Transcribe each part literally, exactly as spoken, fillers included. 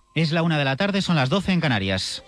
Es la una de la tarde, son las doce en Canarias.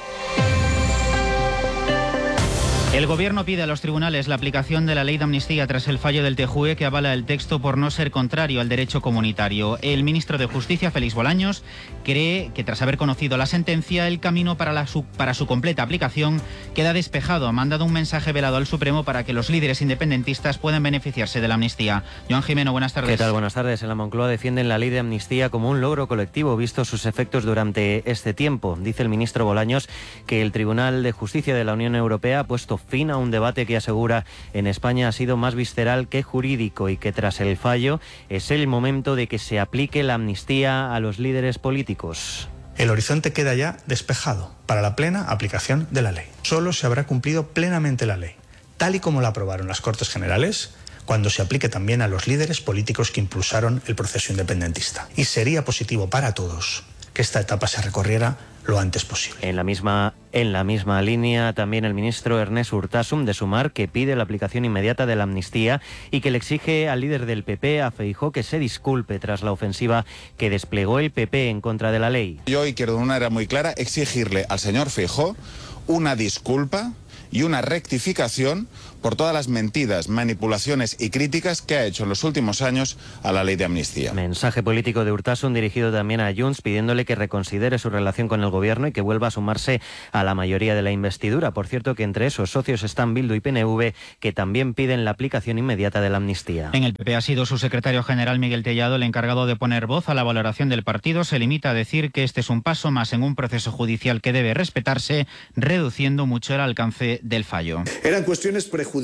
El Gobierno pide a los tribunales la aplicación de la ley de amnistía tras el fallo del T J U E que avala el texto por no ser contrario al derecho comunitario. El ministro de Justicia, Félix Bolaños, cree que tras haber conocido la sentencia, el camino para, la su, para su completa aplicación queda despejado. Ha mandado un mensaje velado al Supremo para que los líderes independentistas puedan beneficiarse de la amnistía. Joan Jimeno, buenas tardes. ¿Qué tal? Buenas tardes. En la Moncloa defienden la ley de amnistía como un logro colectivo, visto sus efectos durante este tiempo. Dice el ministro Bolaños que el Tribunal de Justicia de la Unión Europea ha puesto fin a un debate que asegura en España ha sido más visceral que jurídico y que tras el fallo es el momento de que se aplique la amnistía a los líderes políticos. El horizonte queda ya despejado para la plena aplicación de la ley. Solo se habrá cumplido plenamente la ley, tal y como la aprobaron las Cortes Generales, cuando se aplique también a los líderes políticos que impulsaron el proceso independentista. Y sería positivo para todos que esta etapa se recorriera lo antes posible. En la misma, en la misma línea, también el ministro Ernest Urtasun de Sumar, que pide la aplicación inmediata de la amnistía y que le exige al líder del P P, a Feijóo, que se disculpe tras la ofensiva que desplegó el P P en contra de la ley. Yo hoy quiero de una manera muy clara exigirle al señor Feijóo una disculpa y una rectificación por todas las mentiras, manipulaciones y críticas que ha hecho en los últimos años a la ley de amnistía. Mensaje político de Urtasun dirigido también a Junts, pidiéndole que reconsidere su relación con el gobierno y que vuelva a sumarse a la mayoría de la investidura. Por cierto, que entre esos socios están Bildu y P N V, que también piden la aplicación inmediata de la amnistía. En el P P ha sido su secretario general Miguel Tellado el encargado de poner voz a la valoración del partido. Se limita a decir que este es un paso más en un proceso judicial que debe respetarse, reduciendo mucho el alcance del fallo. Eran cuestiones prejudiciales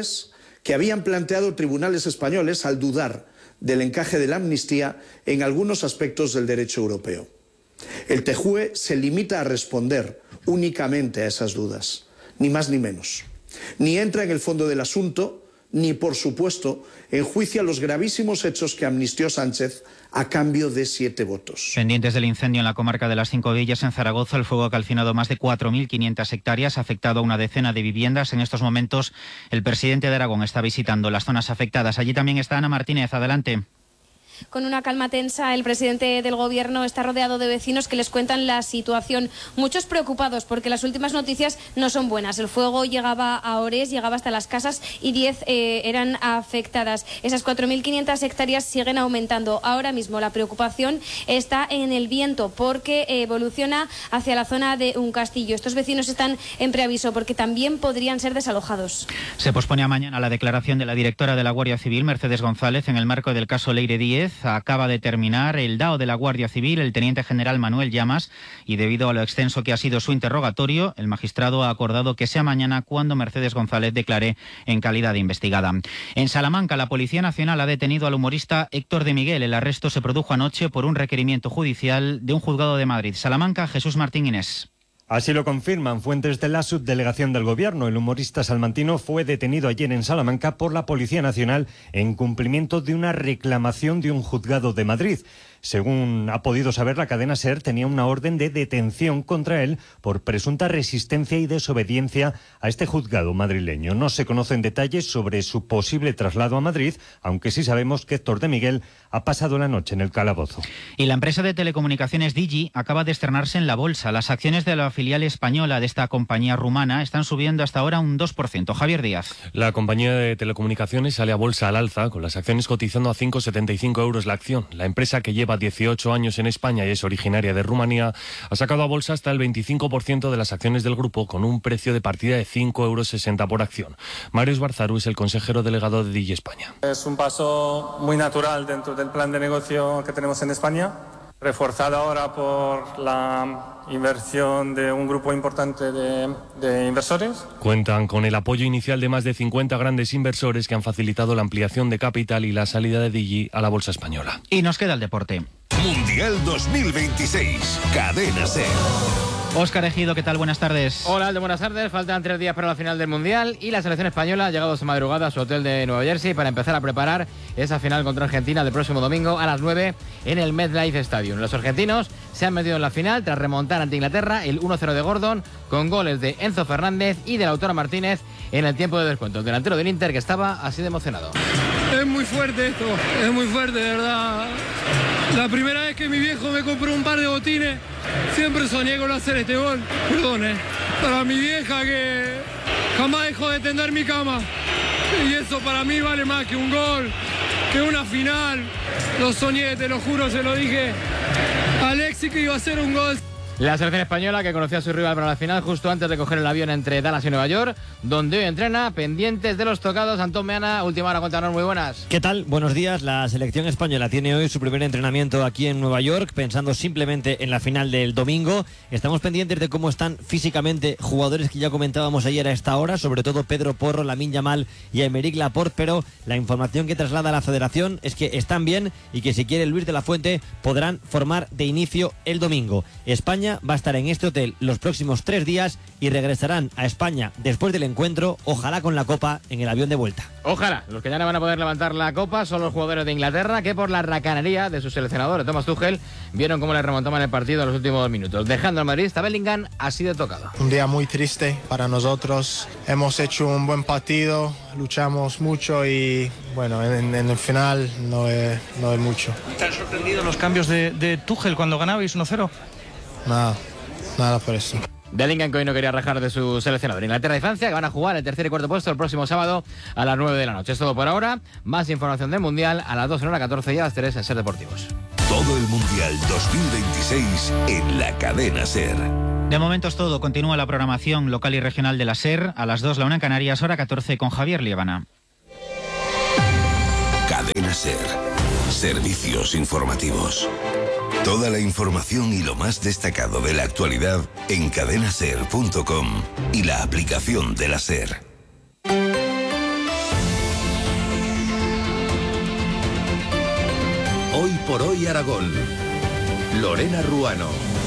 que habían planteado tribunales españoles al dudar del encaje de la amnistía en algunos aspectos del derecho europeo. El T J U E se limita a responder únicamente a esas dudas, ni más ni menos. Ni entra en el fondo del asunto, ni, por supuesto, enjuicia los gravísimos hechos que amnistió Sánchez a cambio de siete votos. Pendientes del incendio en la comarca de las Cinco Villas, en Zaragoza, el fuego ha calcinado más de cuatro mil quinientas hectáreas, ha afectado a una decena de viviendas. En estos momentos, el presidente de Aragón está visitando las zonas afectadas. Allí también está Ana Martínez. Adelante. Con una calma tensa, el presidente del Gobierno está rodeado de vecinos que les cuentan la situación. Muchos preocupados porque las últimas noticias no son buenas. El fuego llegaba a Ores, llegaba hasta las casas y diez eh, eran afectadas. Esas cuatro mil quinientas hectáreas siguen aumentando. Ahora mismo la preocupación está en el viento porque evoluciona hacia la zona de un castillo. Estos vecinos están en preaviso porque también podrían ser desalojados. Se pospone a mañana la declaración de la directora de la Guardia Civil, Mercedes González, en el marco del caso Leire Díez. Acaba de terminar el D A O de la Guardia Civil, el teniente general Manuel Llamas, y debido a lo extenso que ha sido su interrogatorio, el magistrado ha acordado que sea mañana cuando Mercedes González declare en calidad de investigada. En Salamanca, la Policía Nacional ha detenido al humorista Héctor de Miguel. El arresto se produjo anoche por un requerimiento judicial de un juzgado de Madrid. Salamanca, Jesús Martín Inés. Así lo confirman fuentes de la subdelegación del Gobierno. El humorista salmantino fue detenido ayer en Salamanca por la Policía Nacional en cumplimiento de una reclamación de un juzgado de Madrid. Según ha podido saber la cadena SER, tenía una orden de detención contra él por presunta resistencia y desobediencia a este juzgado madrileño. No se conocen detalles sobre su posible traslado a Madrid, aunque sí sabemos que Héctor de Miguel ha pasado la noche en el calabozo. Y la empresa de telecomunicaciones Digi acaba de estrenarse en la bolsa. Las acciones de la filial española de esta compañía rumana están subiendo hasta ahora un dos por ciento. Javier Díaz. La compañía de telecomunicaciones sale a bolsa al alza, con las acciones cotizando a cinco coma setenta y cinco euros la acción. La empresa, que lleva dieciocho años en España y es originaria de Rumanía, ha sacado a bolsa hasta el veinticinco por ciento de las acciones del grupo, con un precio de partida de cinco euros sesenta por acción. Mario Esbarzaru es el consejero delegado de Digi España. Es un paso muy natural dentro del plan de negocio que tenemos en España, reforzado ahora por la inversión de un grupo importante de, de inversores. Cuentan con el apoyo inicial de más de cincuenta grandes inversores que han facilitado la ampliación de capital y la salida de Digi a la bolsa española. Y nos queda el deporte. Mundial dos mil veintiséis, Cadena SER. Óscar Ejido, ¿qué tal? Buenas tardes. Hola, Aldo, buenas tardes. Faltan tres días para la final del Mundial y la selección española ha llegado esta madrugada a su hotel de Nueva Jersey para empezar a preparar esa final contra Argentina del próximo domingo a las nueve en el MetLife Stadium. Los argentinos se han metido en la final tras remontar ante Inglaterra el uno cero de Gordon con goles de Enzo Fernández y de Lautaro Martínez en el tiempo de descuento. El delantero del Inter, que estaba así de emocionado. Es muy fuerte esto, es muy fuerte, de verdad. La primera vez que mi viejo me compró un par de botines, siempre soñé con hacer este gol. Perdón, eh. Para mi vieja que jamás dejó de tender mi cama. Y eso para mí vale más que un gol, que una final. Lo soñé, te lo juro, se lo dije a Alexis que iba a hacer un gol. La selección española que conocía a su rival para la final justo antes de coger el avión entre Dallas y Nueva York, donde hoy entrena, pendientes de los tocados. Antón Meana, última hora, cuéntanos, muy buenas. ¿Qué tal? Buenos días. La selección española tiene hoy su primer entrenamiento aquí en Nueva York, pensando simplemente en la final del domingo. Estamos pendientes de cómo están físicamente jugadores que ya comentábamos ayer a esta hora, sobre todo Pedro Porro, Lamine Yamal y Aymeric Laporte, pero la información que traslada la federación es que están bien y que si quiere Luis de la Fuente podrán formar de inicio el domingo. España va a estar en este hotel los próximos tres días y regresarán a España después del encuentro, ojalá con la Copa en el avión de vuelta. Ojalá. Los que ya no van a poder levantar la Copa son los jugadores de Inglaterra, que por la racanería de su seleccionador, Thomas Tuchel, vieron cómo le remontaban el partido en los últimos minutos. Dejando al madridista Bellingham así de tocado. Un día muy triste para nosotros. Hemos hecho un buen partido, luchamos mucho y bueno, en, en el final no es, no es mucho. ¿Te han sorprendido los cambios de, de Tuchel cuando ganabais uno cero? Nada, nada por eso. Bellingham, que hoy no quería rajar de su seleccionador. Inglaterra y Francia, que van a jugar el tercer y cuarto puesto el próximo sábado a las nueve de la noche. Es todo por ahora. Más información del Mundial a las dos en hora catorce y a las tres en Ser Deportivos. Todo el Mundial dos mil veintiséis en la cadena Ser. De momento es todo. Continúa la programación local y regional de la Ser. A las dos, la una en Canarias, hora catorce, con Javier Liébana. Cadena Ser. Servicios informativos. Toda la información y lo más destacado de la actualidad en cadena ser punto com y la aplicación de la Ser. Hoy por hoy Aragón. Lorena Ruano.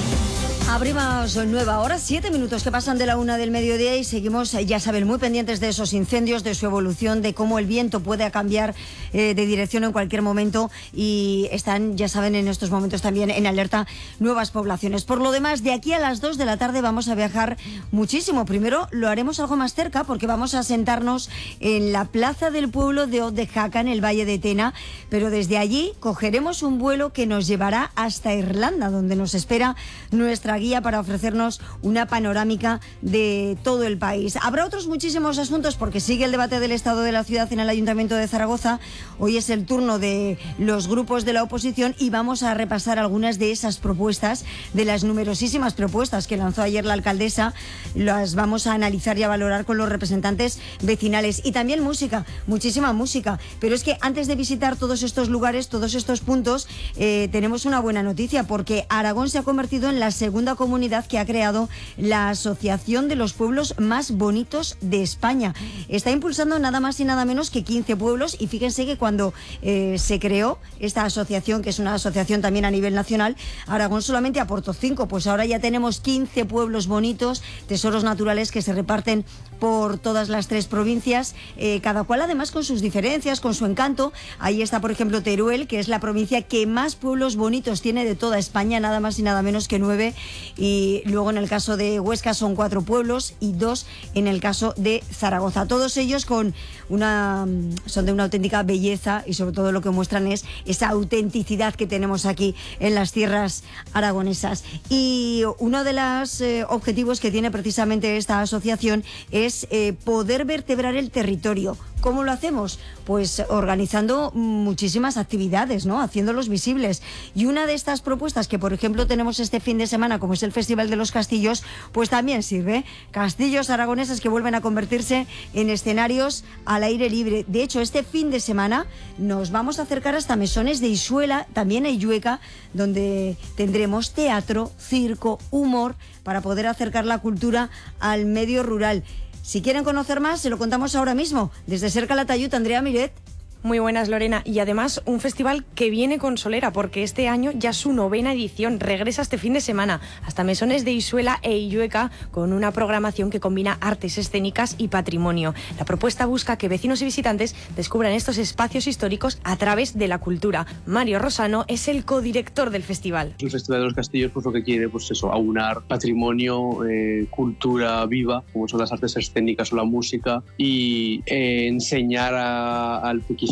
Abrimos nueva hora, siete minutos que pasan de la una del mediodía y seguimos, ya saben, muy pendientes de esos incendios, de su evolución, de cómo el viento puede cambiar eh, de dirección en cualquier momento y están, ya saben, en estos momentos también en alerta nuevas poblaciones. Por lo demás, de aquí a las dos de la tarde vamos a viajar muchísimo. Primero lo haremos algo más cerca porque vamos a sentarnos en la plaza del pueblo de Hoz de Jaca, en el Valle de Tena, pero desde allí cogeremos un vuelo que nos llevará hasta Irlanda, donde nos espera nuestra guía para ofrecernos una panorámica de todo el país. Habrá otros muchísimos asuntos porque sigue el debate del estado de la ciudad en el Ayuntamiento de Zaragoza. Hoy es el turno de los grupos de la oposición y vamos a repasar algunas de esas propuestas, de las numerosísimas propuestas que lanzó ayer la alcaldesa. Las vamos a analizar y a valorar con los representantes vecinales. Y también música, muchísima música. Pero es que antes de visitar todos estos lugares, todos estos puntos, eh, tenemos una buena noticia porque Aragón se ha convertido en la segunda comunidad que ha creado la Asociación de los Pueblos Más Bonitos de España. Está impulsando nada más y nada menos que quince pueblos y fíjense que cuando eh, se creó esta asociación, que es una asociación también a nivel nacional, Aragón solamente aportó cinco, pues ahora ya tenemos quince pueblos bonitos, tesoros naturales que se reparten por todas las tres provincias, eh, cada cual además con sus diferencias, con su encanto. Ahí está, por ejemplo, Teruel, que es la provincia que más pueblos bonitos tiene de toda España, nada más y nada menos que nueve. Y luego en el caso de Huesca son cuatro pueblos y dos en el caso de Zaragoza. Todos ellos con una son de una auténtica belleza y sobre todo lo que muestran es esa autenticidad que tenemos aquí en las tierras aragonesas. Y uno de los eh, objetivos que tiene precisamente esta asociación es eh, poder vertebrar el territorio. ¿Cómo lo hacemos? Pues organizando muchísimas actividades, ¿no? Haciéndolos visibles. Y una de estas propuestas que, por ejemplo, tenemos este fin de semana, como es el Festival de los Castillos, pues también sirve. Castillos aragoneses que vuelven a convertirse en escenarios al aire libre. De hecho, este fin de semana nos vamos a acercar hasta Mesones de Isuela, también en Illueca, donde tendremos teatro, circo, humor, para poder acercar la cultura al medio rural. Si quieren conocer más, se lo contamos ahora mismo. Desde Ser Calatayud, Andrea Miret. Muy buenas, Lorena. Y además un festival que viene con solera porque este año ya su novena edición regresa este fin de semana hasta Mesones de Isuela e Illueca con una programación que combina artes escénicas y patrimonio. La propuesta busca que vecinos y visitantes descubran estos espacios históricos a través de la cultura. Mario Rosano es el codirector del festival. El Festival de los Castillos pues lo que quiere pues eso, aunar patrimonio, eh, cultura viva, como son las artes escénicas o la música, y eh, enseñar a, al pequeño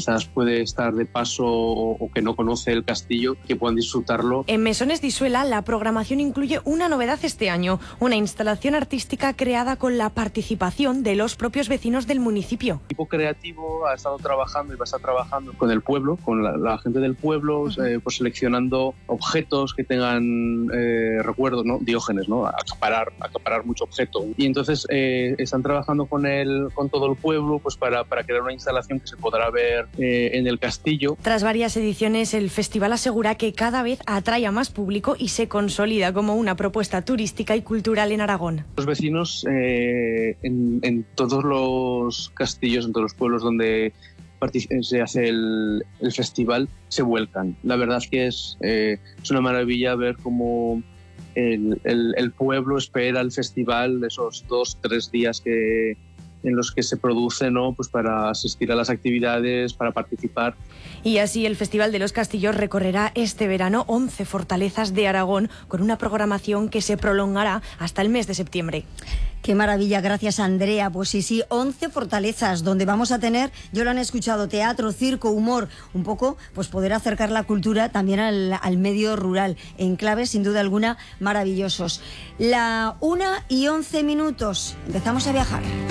quizás puede estar de paso o, o que no conoce el castillo, que puedan disfrutarlo. En Mesones de Isuela la programación incluye una novedad este año, una instalación artística creada con la participación de los propios vecinos del municipio. El equipo creativo ha estado trabajando y va a estar trabajando con el pueblo, con la, la gente del pueblo, eh, pues seleccionando objetos que tengan eh, recuerdos, ¿no? Diógenes, ¿no? Acaparar, acaparar mucho objeto. Y entonces eh, están trabajando con el, con todo el pueblo, pues para, para crear una instalación que se podrá ver eh, en el castillo. Tras varias ediciones, el festival asegura que cada vez atrae a más público y se consolida como una propuesta turística y cultural en Aragón. Los vecinos eh, en, en todos los castillos, en todos los pueblos donde se hace el, el festival, se vuelcan. La verdad es que es, eh, es una maravilla ver cómo el, el, el pueblo espera el festival, esos dos, tres días que en los que se produce, ¿no? Pues para asistir a las actividades, para participar. Y así el Festival de los Castillos recorrerá este verano once fortalezas de Aragón con una programación que se prolongará hasta el mes de septiembre. Qué maravilla, gracias Andrea. Pues sí, sí, once fortalezas donde vamos a tener, yo lo han escuchado, teatro, circo, humor, un poco pues poder acercar la cultura también al, al medio rural, enclaves sin duda alguna maravillosos. La una y once minutos, empezamos a viajar.